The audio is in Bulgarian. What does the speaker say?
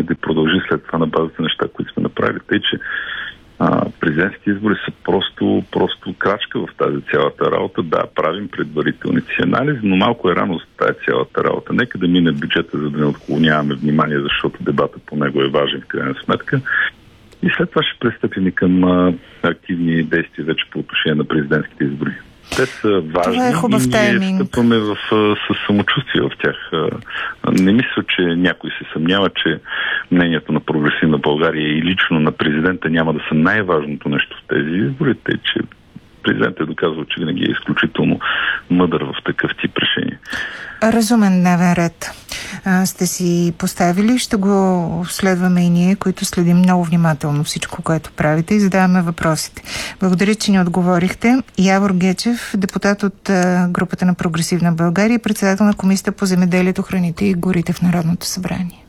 да продължи след това на базата на неща, които сме направили. Тъй, че президентските избори са просто крачка в тази цялата работа. Да, правим предварителните си анализи, но малко е рано за тази цялата работа. Нека да мине бюджета, за да не отклоняваме внимание, защото дебата по него е важен в крайна сметка. И след това ще пристъпим към активни действия вече по отношение на президентските избори. Те са важни и ние стъпваме с самочувствие в тях. Не мисля, че някой се съмнява, че мнението на Прогресивна България и лично на президента няма да са най-важното нещо в тези избори, тъй че президентът е доказал, че винаги е изключително мъдър в такъв тип решение. Разумен дневен ред сте си поставили. Ще го следваме и ние, които следим много внимателно всичко, което правите и задаваме въпросите. Благодаря, че ни отговорихте. Явор Гечев, депутат от групата на Прогресивна България и председател на Комисията по земеделието, храните и горите в Народното събрание.